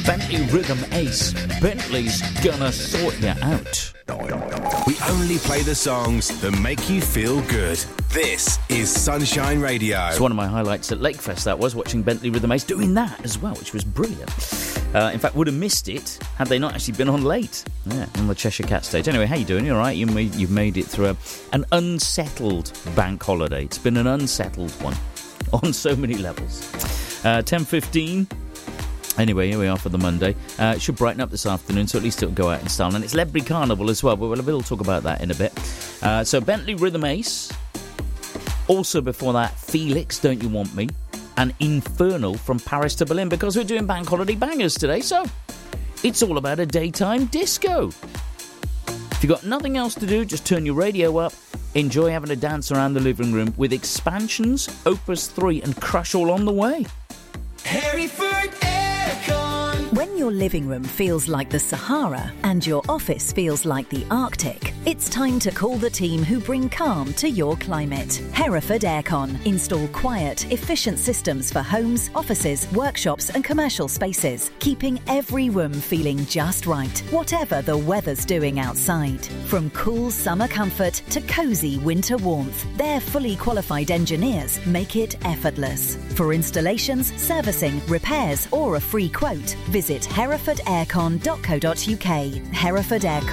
Bentley Rhythm Ace. Bentley's gonna sort you out. We only play the songs that make you feel good. This is Sunshine Radio. It's one of my highlights at Lakefest, that was, watching Bentley Rhythm Ace doing that as well, which was brilliant. In fact, would have missed it had they not actually been on late. Yeah, on the Cheshire Cat stage. Anyway, how you doing? You all right? You've made it through an unsettled bank holiday. It's been an unsettled one on so many levels. 10:15. Anyway, here we are for the Monday. It should brighten up this afternoon, so at least it'll go out in style. And it's Ledbury Carnival as well, but we'll talk about that in a bit. So Bentley Rhythm Ace. Also before that, Felix, Don't You Want Me? And Infernal from Paris to Berlin, because we're doing bank holiday bangers today, so it's all about a daytime disco. If you've got nothing else to do, just turn your radio up, enjoy having a dance around the living room with Expansions, Opus 3 and Crush all on the way. Hereford Aircon. When your living room feels like the Sahara and your office feels like the Arctic, it's time to call the team who bring calm to your climate. Hereford Aircon. Install quiet, efficient systems for homes, offices, workshops and commercial spaces, keeping every room feeling just right, whatever the weather's doing outside. From cool summer comfort to cosy winter warmth, their fully qualified engineers make it effortless. For installations, servicing, repairs or a free quote, visit herefordaircon.co.uk. Hereford Aircon.